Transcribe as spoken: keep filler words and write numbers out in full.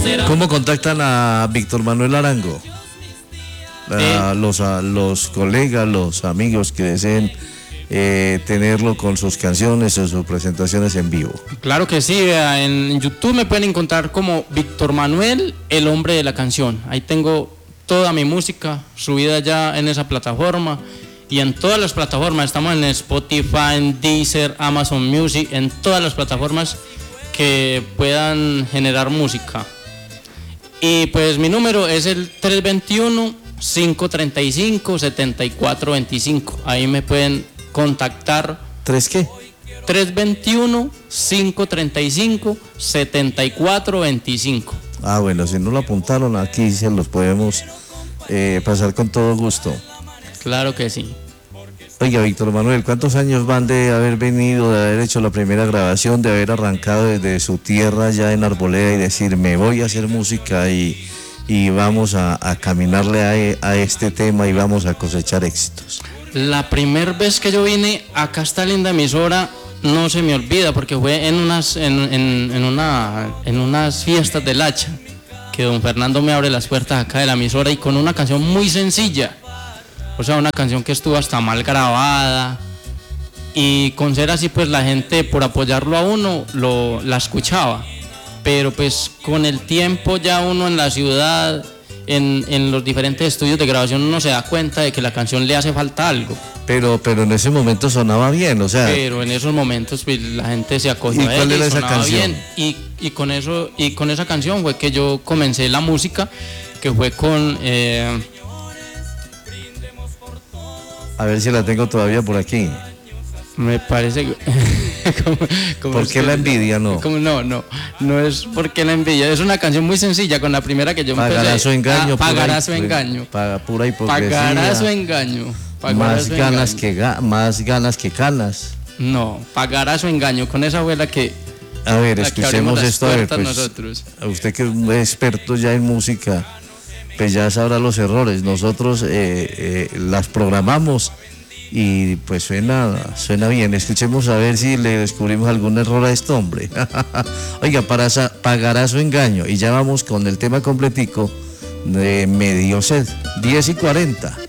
¿Cómo contactan a Víctor Manuel Arango? A Eh. los, a los colegas, los amigos que deseen eh, tenerlo con sus canciones o sus presentaciones en vivo. Claro que sí, vea, en YouTube me pueden encontrar como Víctor Manuel, el hombre de la canción. Ahí tengo toda mi música subida ya en esa plataforma y en todas las plataformas. Estamos en Spotify, en Deezer, Amazon Music, en todas las plataformas que puedan generar música. Y pues mi número es el tres dos uno, cinco tres cinco, siete cuatro dos cinco. Ahí me pueden contactar. ¿Tres qué? tres dos uno, cinco tres cinco, siete cuatro dos cinco. Ah, bueno, si no lo apuntaron aquí se los podemos eh, pasar con todo gusto. Claro que sí. Oiga, Víctor Manuel, ¿cuántos años van de haber venido, de haber hecho la primera grabación, de haber arrancado desde su tierra ya en Arboleda y decir, me voy a hacer música y, y vamos a, a caminarle a, a este tema y vamos a cosechar éxitos? La primera vez que yo vine acá a esta linda emisora no se me olvida porque fue en unas, en, en, en, una, en unas fiestas del Hacha que don Fernando me abre las puertas acá de la emisora y con una canción muy sencilla. O sea, una canción que estuvo hasta mal grabada y con ser así pues la gente por apoyarlo a uno lo, la escuchaba, pero pues con el tiempo ya uno en la ciudad, en, en los diferentes estudios de grabación uno se da cuenta de que la canción le hace falta algo. Pero, pero en ese momento sonaba bien, o sea. Pero en esos momentos pues, la gente se acogió ¿Y a cuál ella era y esa sonaba canción? bien y, y, con eso, y con esa canción fue que yo comencé la música, que fue con... Eh, A ver si la tengo todavía por aquí. Me parece que... como, como ¿Por qué la envidia, no? Como, no, no, no es porque la envidia. Es una canción muy sencilla, con la primera que yo Pagará su engaño. Ah, pagará su engaño. Paga pura hipocresía. Pagará su engaño. Pagará Más su ganas, engaño. que ga, más ganas que canas. No, pagará su engaño. Con esa fue la que... A ver, la que abrimos escuchemos las esto. A ver, puertas pues, nosotros. a usted que es experto ya en música, pues ya sabrá los errores. Nosotros eh, eh, las programamos y pues suena, suena bien. Escuchemos a ver si le descubrimos algún error a este hombre. Oiga, para esa, pagará su engaño. Y ya vamos con el tema completico de Medio Sed, diez y cuarenta.